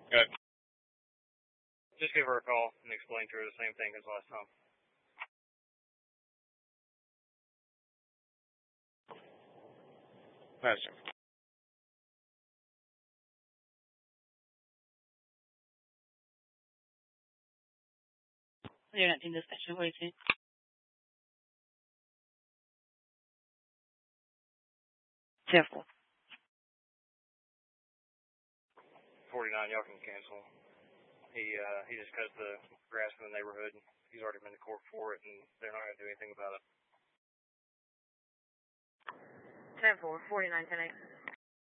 Good. Just give her a call and explain to her the same thing as last time. Master. You're not in discussion. What do you think? Careful. 49, y'all can cancel. He just cut the grass in the neighborhood. He's already been to court for it, and they're not going to do anything about it. 10-4, 49, 10-8.